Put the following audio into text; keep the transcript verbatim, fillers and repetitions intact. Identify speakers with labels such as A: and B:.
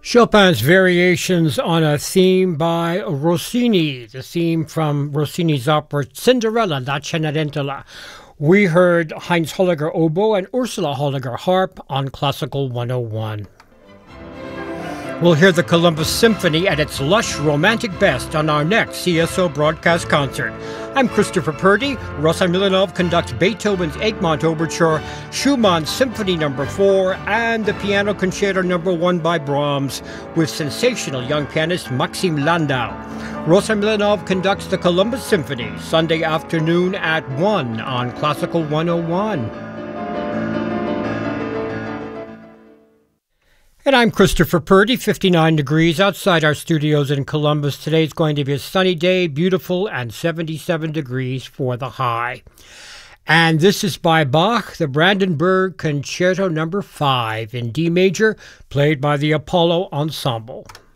A: Chopin's Variations on a Theme by Rossini, the theme from Rossini's opera Cinderella, La Cenerentola. We heard Heinz Holliger oboe and Ursula Holliger harp on Classical one oh one. We'll hear the Columbus Symphony at its lush, romantic best on our next C S O broadcast concert. I'm Christopher Purdy. Rosa Milanov conducts Beethoven's Egmont Overture, Schumann's Symphony Number four, and the Piano Concerto Number one by Brahms with sensational young pianist Maxim Landau. Rosa Milanov conducts the Columbus Symphony Sunday afternoon at one on Classical one oh one. And I'm Christopher Purdy, fifty-nine degrees outside our studios in Columbus. Today's going to be a sunny day, beautiful, and seventy-seven degrees for the high. And this is by Bach, the Brandenburg Concerto Number five in D major, played by the Apollo Ensemble.